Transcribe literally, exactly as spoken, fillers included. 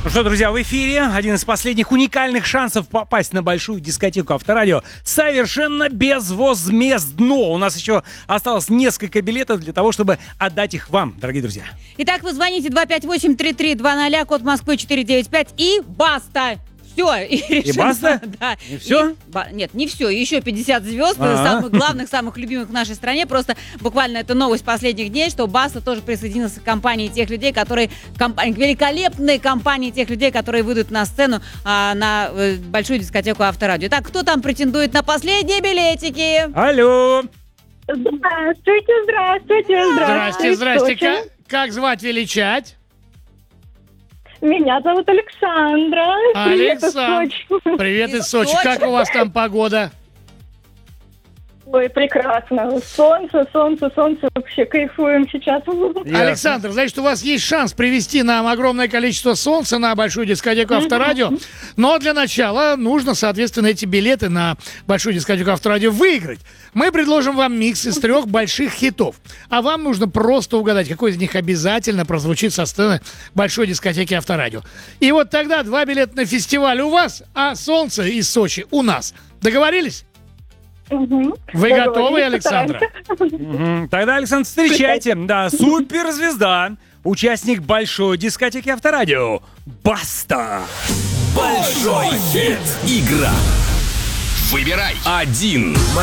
Ну что, друзья, в эфире один из последних уникальных шансов попасть на большую дискотеку Авторадио совершенно безвозмездно. У нас еще осталось несколько билетов для того, чтобы отдать их вам, дорогие друзья. Итак, вы звоните два пять восемь три три два ноль, код Москвы четыре девять пять и баста. Все. И, и баста? Да. И все? И, ба, нет, не все. Еще пятьдесят звезд, А-а-а. самых главных, самых любимых в нашей стране. Просто буквально это новость последних дней, что Баста тоже присоединился к компании тех людей, которые... Компания, к великолепной компании тех людей, которые выйдут на сцену а, на э, большую дискотеку Авторадио. Так, кто там претендует на последние билетики? Алло. Здравствуйте, здравствуйте, Здрасте, здрасте. Сочи. Как, как звать, величать? Меня зовут Александра. Привет из Александр. Сочи. Привет из Из Сочи. Сочи. Как у вас там погода? Ой, прекрасно. Солнце, солнце, солнце. Вообще кайфуем сейчас. Ясно. Александр, значит, у вас есть шанс привести нам огромное количество солнца на большую дискотеку Авторадио. Но для начала нужно, соответственно, эти билеты на большую дискотеку Авторадио выиграть. Мы предложим вам микс из трех больших хитов. А вам нужно просто угадать, какой из них обязательно прозвучит со сцены большой дискотеки Авторадио. И вот тогда два билета на фестиваль у вас, а солнце из Сочи у нас. Договорились? Мгм. Вы Договорились, готовы, Александра? постараемся. Мгм. Тогда, Александр, встречайте. Да, суперзвезда, участник большой дискотеки Авторадио. Баста. Большой хит. Игра. Выбирай один.